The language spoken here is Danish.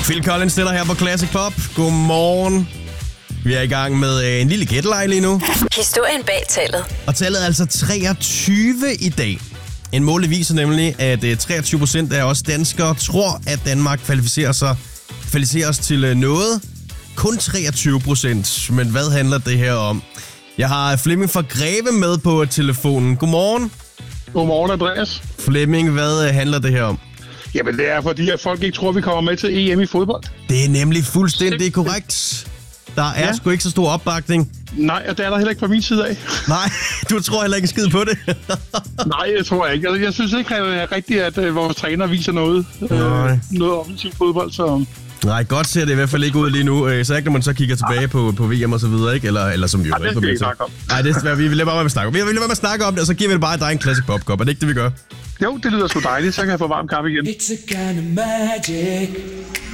Phil Collins stiller her på Classic Pop. Godmorgen. Vi er i gang med en lille gætteleg lige nu. Historien bag tallet. Og tallet er altså 23 i dag. En måle viser nemlig, at 23% af os danskere tror, at Danmark kvalificerer os til noget. Kun 23%. Men hvad handler det her om? Jeg har Flemming fra Greve med på telefonen. Godmorgen. Godmorgen, Andreas. Flemming, hvad handler det her om? Jamen, det er fordi, at folk ikke tror, at vi kommer med til EM i fodbold. Det er nemlig fuldstændig korrekt. Der er sgu ikke så stor opbakning. Nej, og det er der heller ikke fra min side af. Nej, du tror heller ikke en skid på det. Nej, jeg tror ikke. Jeg synes ikke rigtigt, at vores træner viser noget offensivt fodbold. Så... Nej, godt ser det i hvert fald ikke ud lige nu. Så ikke, når man så kigger tilbage på VM og så videre, ikke? Eller som jo. Nej, det skal vi ikke snakke om. Nej, vi vil lade være med at snakke om. Vi vil lade være med at snakke om det, og så giver vi bare dig en Classic Pop Cup. Er det ikke det, vi gør? Jo, det lyder sgu dejligt. Så kan jeg få varm kaffe igen. It's a kind of magic.